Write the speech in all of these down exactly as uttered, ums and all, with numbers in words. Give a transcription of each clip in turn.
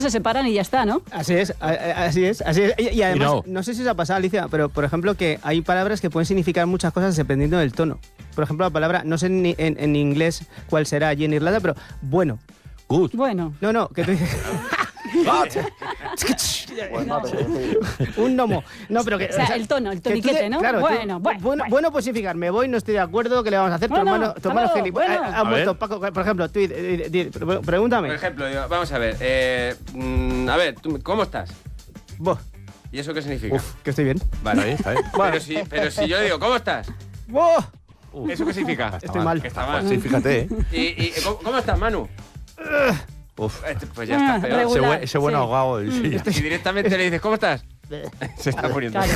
se separan y ya está, ¿no? Así es, así es, así es. Y, y además, no. no sé si os ha pasado, Alicia, pero por ejemplo que hay palabras que pueden significar muchas cosas dependiendo del tono. Por ejemplo, la palabra, no sé en, en, en inglés cuál será allí en Irlanda, pero bueno. Good. Bueno. No, no, que tú dices... no. Un gnomo. No, pero que, o sea, o sea, el tono, el toniquete, ¿no? Claro, bueno, tú, bueno, bueno, bueno, pues significar, me voy, no estoy de acuerdo, ¿qué le vamos a hacer? Bueno, tu hermano, tu hermano claro, gilipollas. bueno. Ha muerto, Paco, por ejemplo, tú, di, di, di, pregúntame. Por ejemplo, vamos a ver, eh, a ver, ¿cómo estás? Boh. ¿Y eso qué significa? Uf, que estoy bien. Vale, ahí, está bien. Pero, si, pero si yo digo, ¿cómo estás? Boh. Uf. ¿Eso qué significa? Estoy mal. Que está mal. Sí, fíjate, ¿eh? ¿Y, y ¿cómo, ¿Cómo estás, Manu? Uf. Pues ya está peor. Ese buen, ese buen sí. ahogado. Sí. Y directamente le dices, ¿cómo estás? Se está muriendo. Claro.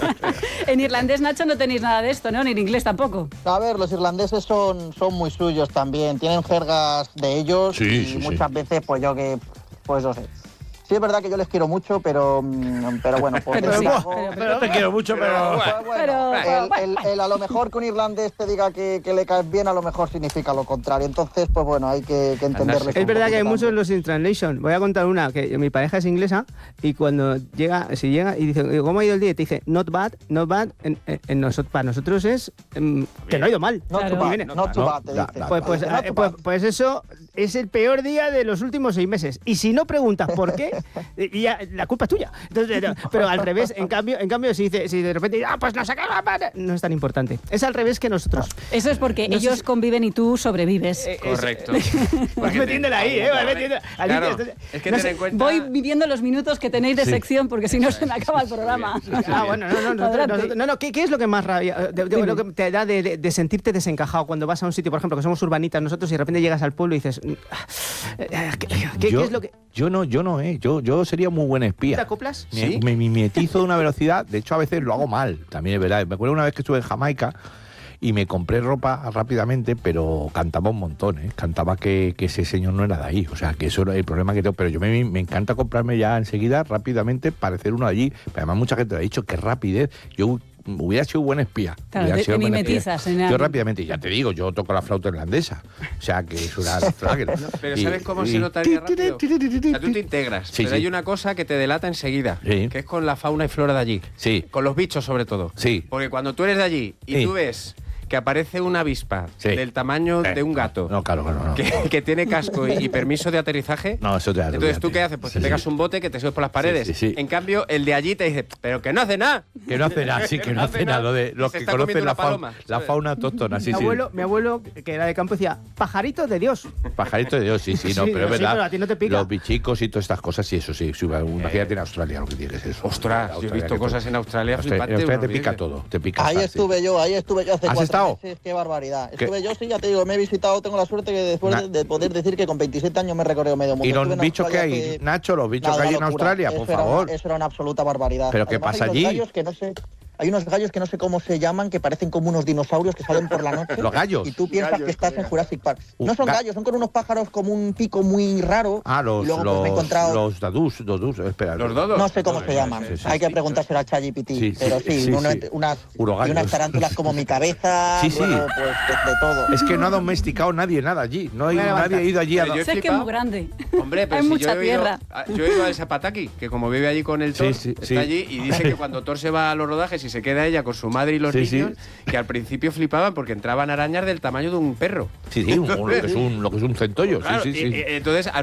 En irlandés, Nacho, no tenéis nada de esto, ¿no? Ni en inglés tampoco. A ver, los irlandeses son, son muy suyos también. Tienen jergas de ellos sí, y sí, muchas sí. veces, pues yo que... Pues no sé. Sí es verdad que yo les quiero mucho, pero, pero bueno... Pues pero, sí, algo, pero, pero te quiero mucho, pero... Pues bueno, pero el, el, el a lo mejor que un irlandés te diga que, que le caes bien, a lo mejor significa lo contrario. Entonces, pues bueno, hay que, que entenderle. Es verdad que hay muchos los in translation. Voy a contar una, que mi pareja es inglesa y cuando llega, si llega y dice, ¿cómo ha ido el día? Y te dice, not bad, not bad, en, en, en nosotros, para nosotros es um, que no ha ido mal. Not Claro. too bad, Viene. not too bad, te No, dice. no, Pues, pues, Not eh, too pues, bad. pues eso es el peor día de los últimos seis meses. Y si no preguntas por qué, y ya, la culpa es tuya. Entonces, no, pero al revés, en cambio, en cambio si, dice, si de repente, ah, pues no sé qué, no es tan importante. Es al revés que nosotros. eso es porque No sé ellos si- conviven y tú sobrevives. Eh, Correcto. Vas metiéndola ahí, ¿eh? Vas metiéndola. Claro, Alicia, es que no ten sé- en cuenta... Voy viviendo los minutos que tenéis de Sí. sección porque si no se me acaba el programa. Ah, bueno, no, no, no, Adelante. nosotros- no, no, ¿qué, qué es lo que más rabia, de, de- lo que te da de, de- de sentirte desencajado cuando vas a un sitio, por ejemplo, que somos urbanitas nosotros y de repente llegas al pueblo y dices, ah, eh, ¿qué, qué- yo, qué es lo que yo no, yo no, ¿eh? Yo, yo sería muy buen te espía. acoplas? Me, ¿Sí? me mimetizo de una velocidad, de hecho a veces lo hago mal, también es verdad. Me acuerdo una vez que estuve en Jamaica y me compré ropa rápidamente, pero cantaba un montón, ¿eh? Cantaba que, que ese señor no era de ahí, o sea, que eso era el problema que tengo, pero yo me, me encanta comprarme ya enseguida, rápidamente, parecer uno de allí. Pero además mucha gente me ha dicho, qué rapidez, yo hubiera sido buen espía. Claro, Hubiera te- sido te buen mimetizas espía. en Yo algo. rápidamente, ya te digo, yo toco la flauta irlandesa, o sea, que es una... flauta. Pero Y- ¿sabes cómo y- se notaría rápido? O sea, tú te integras, Sí, pero sí. hay una cosa que te delata enseguida, Sí. que es con la fauna y flora de allí. Sí. Con los bichos, sobre todo. Sí. Porque cuando tú eres de allí y Sí. tú ves que aparece una avispa Sí. del tamaño Eh, de un gato, No, claro, claro, no. que, que tiene casco y, y permiso de aterrizaje, No, eso te da entonces ¿tú olvídate. qué haces? Pues Sí, te pegas sí. un bote que te subes por las paredes. sí, sí. En cambio, el de allí te dice, pero que no hace nada. Que no hace nada, sí, que no hace nada. Lo de y los se que está conocen comiendo la, una fauna, paloma, la ¿sabes? fauna autóctona, sí, mi, sí. abuelo, mi abuelo, que era de campo, decía, pajaritos de Dios. Pajarito de Dios, sí, sí, no, Sí, pero es sí, verdad. pero a ti no te pica. Los bichicos y todas estas cosas, sí, eso sí. sí imagínate en Australia lo que tiene que ser eso. Ostras, yo he Australia, visto que cosas todo- en Australia Australia, flipantes, en Australia te unos pica vídeos. todo, te pica. Ahí hasta, estuve sí. yo, ahí estuve yo hace ¿Has cuatro estado? meses, qué barbaridad. ¿Qué? Estuve yo, sí, ya te digo, me he visitado, tengo la suerte que después Na- de, de poder decir que con veintisiete años me he recorrido medio mundo. ¿Y Estuve los en bichos que Australia hay, hace- Nacho? Los bichos Nada, que hay en una locura. Australia, Eso por era una- favor. eso era una absoluta barbaridad. ¿Pero qué Además, pasa hay unos allí? gallos que no sé, hay unos gallos que no sé cómo se llaman, que parecen como unos dinosaurios que salen por la noche. ¿Los gallos? Y tú piensas Gallos, que estás colega. en Jurassic Park. Uh, No son ga- gallos, son con unos pájaros como un pico muy raro. Ah, los, y luego pues, me he los, encontrado... los dadús, dadús, espera. Los dodos. No sé cómo Sí, se sí, llaman. sí, sí, Hay que sí. preguntárselo a ChatGPT. Sí, sí, pero sí, sí, una- sí. unas, Urogallos. y unas tarántulas como mi cabeza. Sí, sí. luego, pues, de, de todo. Es que no ha domesticado nadie nada allí. No hay, Voy a nadie levantar. ha ido allí a... Pero yo he Sé que es flipado. muy grande. Hombre, pero Hay si mucha yo he ido, tierra. a- yo he ido al Zapataki, que como vive allí con el Thor, Sí, sí, está sí. allí y dice que cuando Thor se va a los rodajes y se queda ella con su madre y los Sí, sí. niños, que al principio flipaban porque entraban arañas del tamaño de un perro. Sí, sí, un- lo, que es un, lo que es un centollo. Claro, sí, sí, y- sí. y- entonces al